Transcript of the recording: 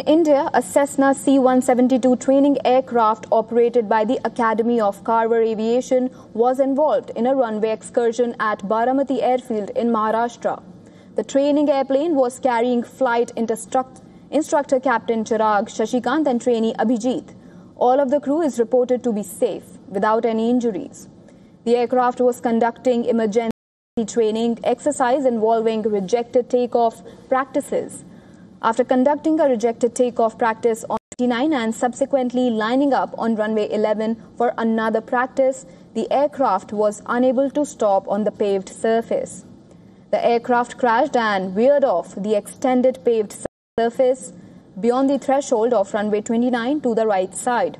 India, a Cessna C-172 training aircraft operated by the Academy of Carver Aviation was involved in a runway excursion at Baramati Airfield in Maharashtra. The training airplane was carrying flight instructor Captain Chirag Shashikant and trainee Abhijit. All of the crew is reported to be safe, without any injuries. The aircraft was conducting emergency training exercise involving rejected takeoff practices. After conducting a rejected takeoff practice on 29 and subsequently lining up on runway 11 for another practice, the aircraft was unable to stop on the paved surface. The aircraft crashed and veered off the extended paved surface beyond the threshold of runway 29 to the right side.